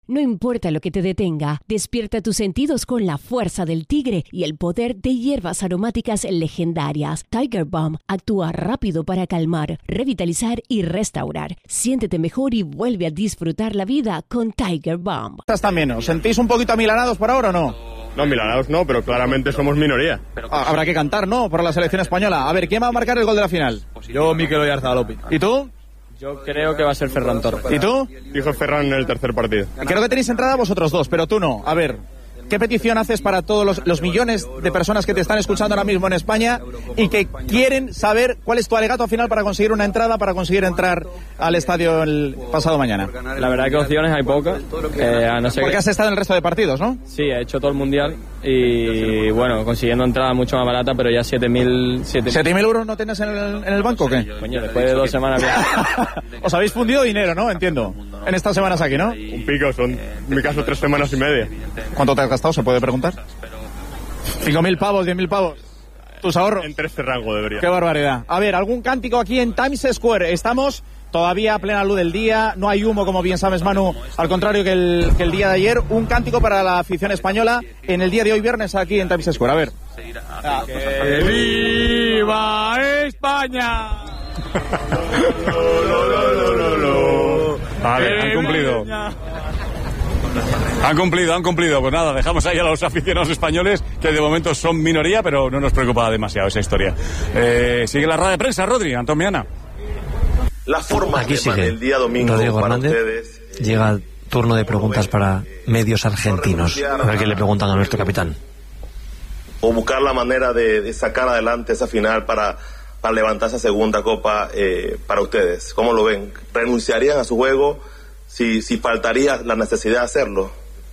No importa lo que te detenga, despierta tus sentidos con la fuerza del tigre y el poder de hierbas aromáticas legendarias. Tiger Balm actúa rápido para calmar, revitalizar y restaurar. Siéntete mejor y vuelve a disfrutar la vida con Tiger Balm. También, ¿os sentís un poquito amilanados por ahora o no? No, milanados no, pero claramente somos minoría. Habrá que cantar, ¿no? Por la selección española. A ver, ¿quién va a marcar el gol de la final? Yo, Mikel Oyarzabal. ¿Y tú? Yo creo que va a ser Ferran Torres. ¿Y tú? Dijo Ferran en el tercer partido. Creo que tenéis entrada vosotros dos, pero tú no. A ver, ¿qué petición haces para todos los millones de personas que te están escuchando ahora mismo en España y que quieren saber cuál es tu alegato final para conseguir una entrada, para conseguir entrar al estadio el pasado mañana? La verdad que opciones hay pocas. No sé porque has estado en el resto de partidos, ¿no? Sí, he hecho todo el mundial y bueno, consiguiendo entrada mucho más barata, pero ya 7.000 euros no tienes en el banco, ¿o qué? Coño, después de 2 semanas os habéis fundido dinero, ¿no? Entiendo. En estas semanas aquí, ¿no? Un pico, son en mi caso 3 semanas y media. ¿Cuánto te has gastado, se puede preguntar? 5.000 pavos, 10.000 pavos. ¿Tus ahorros? Entre este rango debería. Qué barbaridad. A ver, algún cántico aquí en Times Square. Estamos todavía a plena luz del día, no hay humo, como bien sabes, Manu, al contrario que el día de ayer. Un cántico para la afición española en el día de hoy, viernes, aquí en Times Square. A ver. ¡Que viva España! Vale, han cumplido. Han cumplido. Pues nada, dejamos ahí a los aficionados españoles, que de momento son minoría, pero no nos preocupa demasiado esa historia. Sigue la rueda de prensa, Rodri, Antomiana. La forma aquí sigue el día domingo Rodrigo para Hernández. ustedes, llega el turno de preguntas para medios argentinos. A ver qué le preguntan a nuestro capitán. O buscar la manera de sacar adelante esa final para levantar esa segunda copa para ustedes. ¿Cómo lo ven? ¿Renunciarían a su juego si faltaría la necesidad de hacerlo?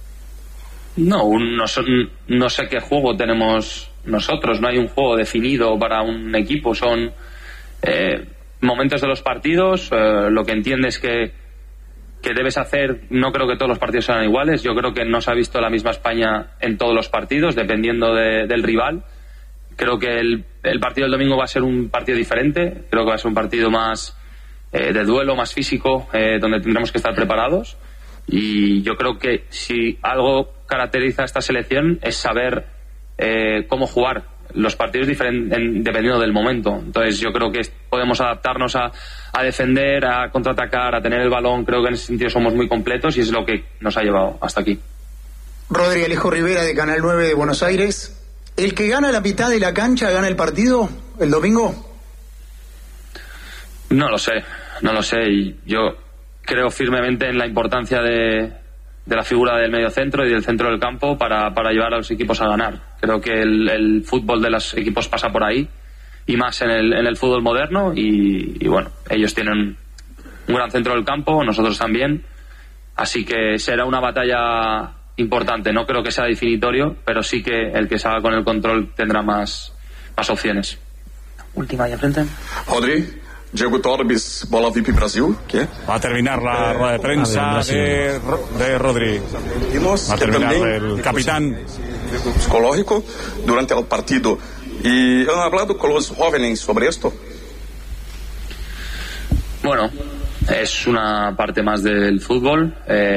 No sé qué juego tenemos nosotros. No hay un juego definido para un equipo. Son momentos de los partidos. Lo que entiendes que debes hacer. No creo que todos los partidos sean iguales. Yo creo que no se ha visto la misma España en todos los partidos, dependiendo del rival. Creo que el partido del domingo va a ser un partido diferente. Creo que va a ser un partido más de duelo, más físico, donde tendremos que estar preparados. Y yo creo que si algo caracteriza a esta selección es saber cómo jugar los partidos dependiendo del momento. Entonces yo creo que podemos adaptarnos a defender, a contraatacar, a tener el balón. Creo que en ese sentido somos muy completos y es lo que nos ha llevado hasta aquí. Rodri, Alejo Rivera de Canal 9 de Buenos Aires. ¿El que gana la mitad de la cancha gana el partido el domingo? No lo sé. Y yo creo firmemente en la importancia de la figura del mediocentro y del centro del campo para llevar a los equipos a ganar. Creo que el fútbol de los equipos pasa por ahí, y más en el fútbol moderno, y bueno, ellos tienen un gran centro del campo, nosotros también, así que será una batalla importante. No creo que sea definitorio, pero sí que el que salga con el control tendrá más opciones. Última ahí enfrente. Rodri, Diego Torres, Bola VIP Brasil. ¿Qué? Va a terminar la rueda de prensa de Rodri. Va a terminar el capitán. Psicológico durante el partido. ¿Y han hablado con los jóvenes sobre esto? Bueno, es una parte más del fútbol.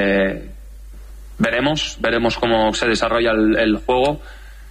Veremos cómo se desarrolla el juego.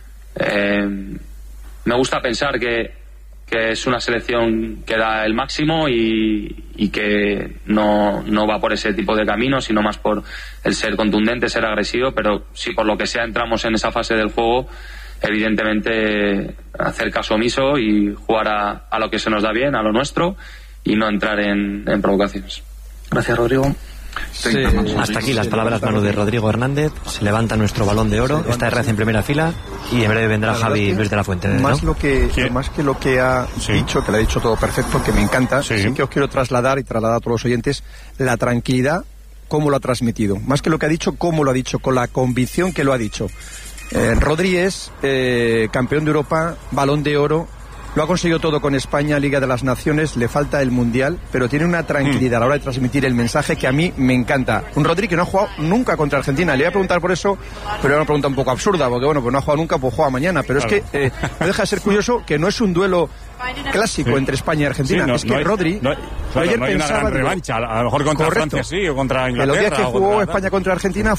Me gusta pensar que es una selección que da el máximo y que no va por ese tipo de camino, sino más por el ser contundente, ser agresivo. Pero si por lo que sea entramos en esa fase del juego, evidentemente hacer caso omiso y jugar a lo que se nos da bien, a lo nuestro, y no entrar en provocaciones. Gracias, Rodrigo. Sí, hasta aquí las palabras, Manu, de Rodrigo Hernández. Se levanta nuestro Balón de Oro. Está RC en primera fila y en breve vendrá Javi Luis de la Fuente, ¿no? Más que lo que ha dicho, que lo ha dicho todo perfecto, que me encanta, sí que os quiero trasladar a todos los oyentes la tranquilidad, cómo lo ha transmitido. Más que lo que ha dicho, cómo lo ha dicho, con la convicción que lo ha dicho. Rodri es campeón de Europa, Balón de Oro. Lo ha conseguido todo con España, Liga de las Naciones, le falta el Mundial, pero tiene una tranquilidad a la hora de transmitir el mensaje que a mí me encanta. Un Rodri que no ha jugado nunca contra Argentina. Le voy a preguntar por eso, pero era una pregunta un poco absurda, porque bueno, pues no ha jugado nunca, pues juega mañana. Pero es que no deja de ser curioso que no es un duelo clásico entre España y Argentina. Es que Rodri ayer pensaba, una gran revancha, a lo mejor contra Francia sí, o contra Inglaterra. El día que jugó España contra Argentina